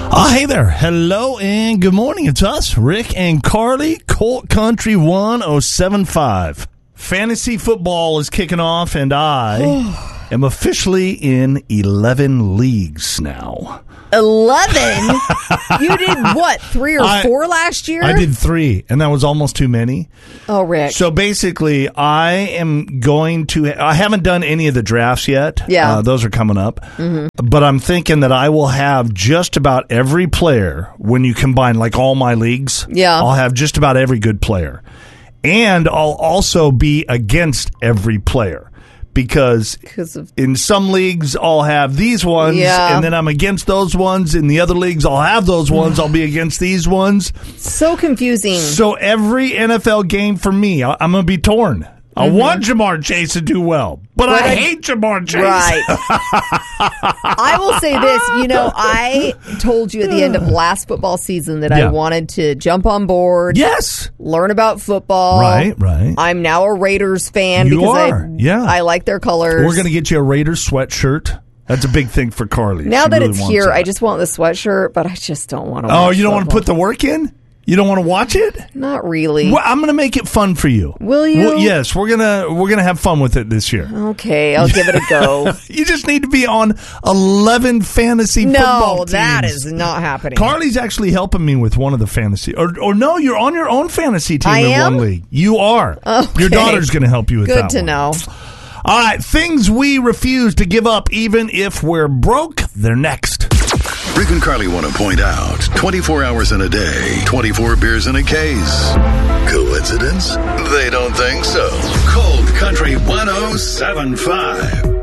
Hey there. Hello and good morning. It's us, Rick and Carly, Colt Country 1075. Fantasy football is kicking off, and I am officially in 11 leagues now. 11? You did what, 3 or 4 last year? I did 3, and that was almost too many. Oh, Rick. So basically, I haven't done any of the drafts yet. Yeah. Those are coming up. Mm-hmm. But I'm thinking that I will have just about every player when you combine like all my leagues. Yeah. I'll have just about every good player. And I'll also be against every player. Because in some leagues, I'll have these ones, and then I'm against those ones. In the other leagues, I'll have those ones. I'll be against these ones. So confusing. So every NFL game for me, I'm going to be torn. I want Jamar Chase to do well, but I hate Jamar Chase. Right. I will say this. I told you at the end of last football season that I wanted to jump on board. Yes. Learn about football. Right. I'm now a Raiders fan I like their colors. We're going to get you a Raiders sweatshirt. That's a big thing for Carly. Now that it's here, I just want the sweatshirt, but I just don't want to watch you don't want to put the work in? You don't want to watch it? Not really. Well, I'm going to make it fun for you. Will you? Well, yes, we're gonna have fun with it this year. Okay, I'll give it a go. You just need to be on 11 fantasy football teams. No, that is not happening. Carly's actually helping me with one of the fantasy. Or no, you're on your own fantasy team am? One league. You are. Okay. Your daughter's going to help you with that one. Good to know. All right, things we refuse to give up even if we're broke, they're next. Rick and Carly want to point out 24 hours in a day, 24 beers in a case. Coincidence? They don't think so. Cold Country 1075.